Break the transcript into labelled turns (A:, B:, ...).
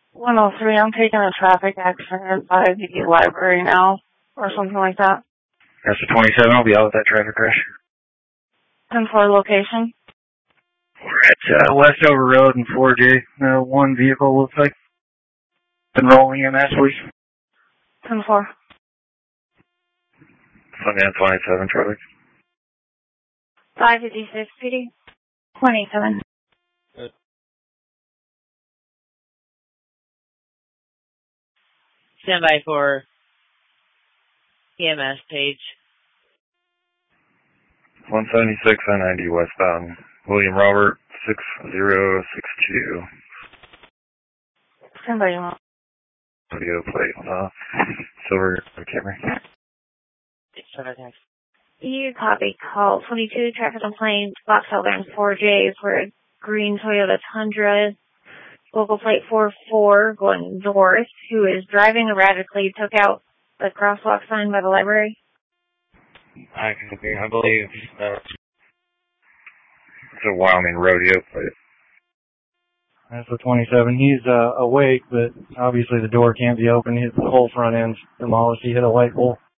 A: 103, I'm taking a traffic accident by the library now, or something like that.
B: That's the 27, I'll be out with that traffic crash.
A: 10-4 location.
B: We're at Westover Road and 4J. One vehicle looks like been rolling in that, please.
A: 10-4.
B: Sundown 27 traffic.
A: 556 PD. 27.
C: Good. Stand by for EMS page.
B: 176 I-90 westbound. William Robert 6062.
A: Stand by, you want.
B: Video plate. Silver Camry.
A: You copy call 22 traffic complaint, Box Southern 4J for a green Toyota Tundra, local plate 44 going north, who is driving erratically, took out the crosswalk sign by the library.
B: I believe it's a Wyoming rodeo plate.
D: That's the 27. He's awake, but obviously the door can't be open. His whole front end's demolished. He hit a light pole.